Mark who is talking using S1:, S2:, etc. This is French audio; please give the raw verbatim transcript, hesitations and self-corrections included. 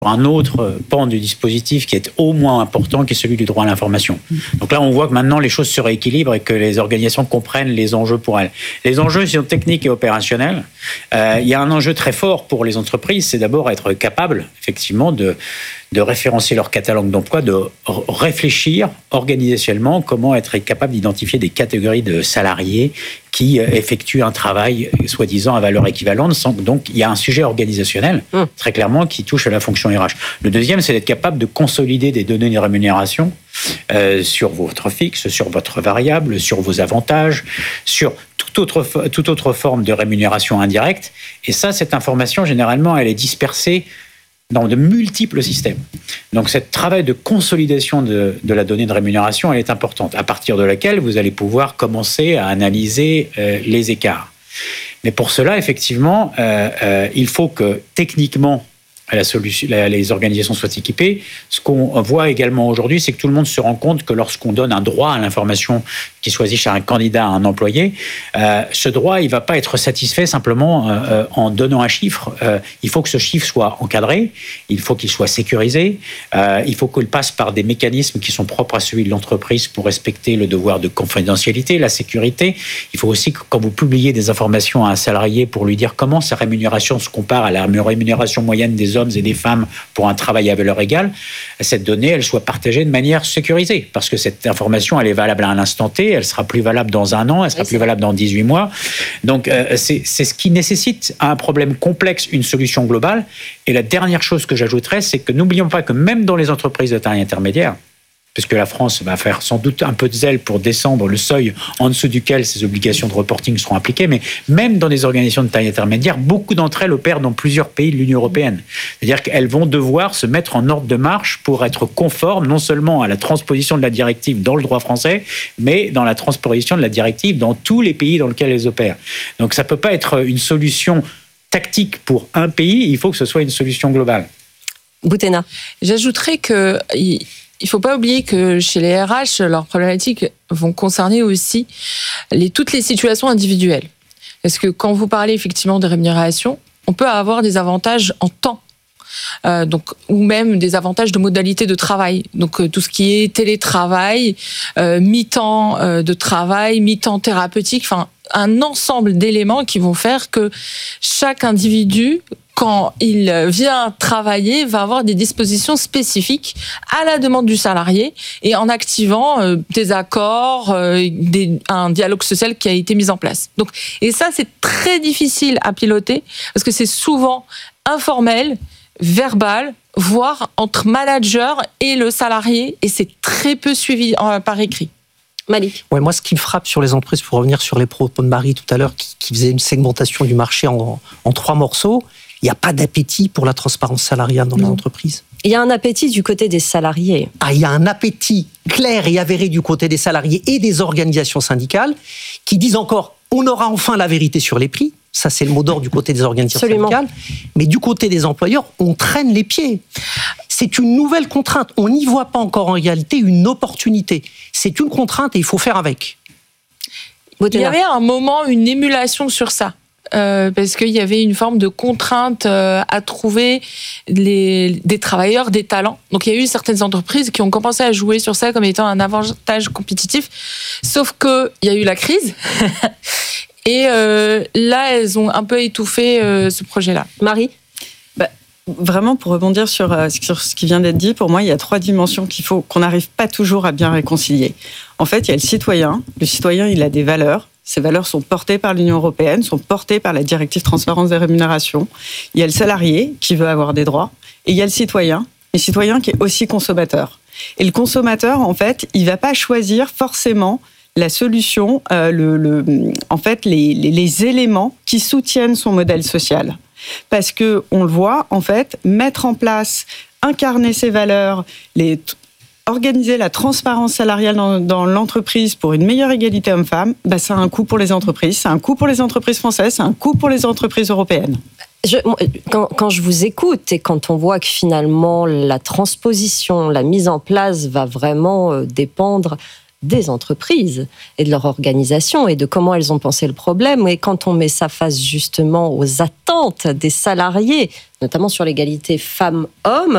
S1: un autre pan du dispositif qui est au moins important, qui est celui du droit à l'information. Donc là, on voit que maintenant, les choses se rééquilibrent et que les organisations comprennent les enjeux pour elles. Les enjeux sont techniques et opérationnels. Euh, il y a un enjeu très fort pour les entreprises, c'est d'abord être capable, effectivement, de, de référencer leur catalogue d'emploi, de réfléchir organisationnellement comment être capable d'identifier des catégories de salariés qui effectuent un travail soi-disant à valeur équivalente. Donc, il y a un sujet organisationnel, mmh. très clairement, qui touche à la fonction R H. Le deuxième, c'est d'être capable de consolider des données de rémunération euh, sur votre fixe, sur votre variable, sur vos avantages, sur toute autre, toute autre forme de rémunération indirecte. Et ça, cette information, généralement, elle est dispersée dans de multiples systèmes. Donc, ce travail de consolidation de, de la donnée de rémunération, elle est importante, à partir de laquelle vous allez pouvoir commencer à analyser euh, les écarts. Mais pour cela, effectivement, euh, euh, il faut que, techniquement, la solution, la, les organisations soient équipées. Ce qu'on voit également aujourd'hui, c'est que tout le monde se rend compte que lorsqu'on donne un droit à l'information qui choisit chez un candidat, à un employé, euh, ce droit, il ne va pas être satisfait simplement euh, en donnant un chiffre. Euh, il faut que ce chiffre soit encadré, il faut qu'il soit sécurisé, euh, il faut qu'il passe par des mécanismes qui sont propres à celui de l'entreprise pour respecter le devoir de confidentialité, la sécurité. Il faut aussi que quand vous publiez des informations à un salarié pour lui dire comment sa rémunération se compare à la rémunération moyenne des hommes et des femmes pour un travail à valeur égale, cette donnée, elle soit partagée de manière sécurisée. Parce que cette information, elle est valable à un instant T, elle sera plus valable dans un an, elle sera oui, plus valable dans dix-huit mois. Donc, euh, c'est, c'est ce qui nécessite à un problème complexe une solution globale. Et la dernière chose que j'ajouterais, c'est que n'oublions pas que même dans les entreprises de taille intermédiaire, puisque la France va faire sans doute un peu de zèle pour descendre le seuil en dessous duquel ces obligations de reporting seront appliquées, mais même dans des organisations de taille intermédiaire, beaucoup d'entre elles opèrent dans plusieurs pays de l'Union européenne. C'est-à-dire qu'elles vont devoir se mettre en ordre de marche pour être conformes non seulement à la transposition de la directive dans le droit français, mais dans la transposition de la directive dans tous les pays dans lesquels elles opèrent. Donc ça ne peut pas être une solution tactique pour un pays, il faut que ce soit une solution globale.
S2: Boutena.
S3: J'ajouterais que... Il ne faut pas oublier que chez les R H, leurs problématiques vont concerner aussi les, toutes les situations individuelles. Parce que quand vous parlez effectivement de rémunération, on peut avoir des avantages en temps. Euh, donc, ou même des avantages de modalité de travail. Donc, euh, tout ce qui est télétravail, euh, mi-temps euh, de travail, mi-temps thérapeutique, enfin, un ensemble d'éléments qui vont faire que chaque individu, quand il vient travailler, va avoir des dispositions spécifiques à la demande du salarié et en activant euh, des accords, euh, des, un dialogue social qui a été mis en place. Donc, et ça, c'est très difficile à piloter parce que c'est souvent informel, verbal, voire entre manager et le salarié, et c'est très peu suivi en, par écrit.
S2: Malik.
S4: Ouais, moi, ce qui me frappe sur les entreprises, pour revenir sur les propos de Marie tout à l'heure, qui, qui faisait une segmentation du marché en, en trois morceaux, il n'y a pas d'appétit pour la transparence salariale dans non. les entreprises.
S2: Il y a un appétit du côté des salariés.
S4: Ah, il y a un appétit clair et avéré du côté des salariés et des organisations syndicales qui disent encore, on aura enfin la vérité sur les prix. Ça, c'est le mot d'ordre du côté des organisations Absolument. syndicales. Mais du côté des employeurs, on traîne les pieds. C'est une nouvelle contrainte. On n'y voit pas encore en réalité une opportunité. C'est une contrainte et il faut faire avec.
S3: Il y avait un moment, une émulation sur ça. Euh, parce qu'il y avait une forme de contrainte euh, à trouver les, des travailleurs, des talents. Donc il y a eu certaines entreprises qui ont commencé à jouer sur ça comme étant un avantage compétitif. Sauf qu'il y a eu la crise. Et euh, là, elles ont un peu étouffé euh, ce projet-là.
S2: Marie ?
S5: bah, Vraiment, pour rebondir sur, euh, sur ce qui vient d'être dit, pour moi, il y a trois dimensions qu'il faut, qu'on n'arrive pas toujours à bien réconcilier. En fait, il y a le citoyen. Le citoyen, il a des valeurs. Ces valeurs sont portées par l'Union européenne, sont portées par la directive transparence des rémunérations. Il y a le salarié qui veut avoir des droits. Et il y a le citoyen, le citoyen qui est aussi consommateur. Et le consommateur, en fait, il ne va pas choisir forcément la solution, euh, le, le, en fait, les, les, les éléments qui soutiennent son modèle social. Parce que on le voit, en fait, mettre en place, incarner ses valeurs, les, organiser la transparence salariale dans, dans l'entreprise pour une meilleure égalité homme-femme, bah, ça a un coût pour les entreprises, c'est un coût pour les entreprises françaises, c'est un coût pour les entreprises européennes.
S2: Je, quand, quand je vous écoute et quand on voit que finalement la transposition, la mise en place va vraiment euh, dépendre des entreprises et de leur organisation et de comment elles ont pensé le problème. Et quand on met ça face justement aux attentes des salariés, notamment sur l'égalité femmes-hommes,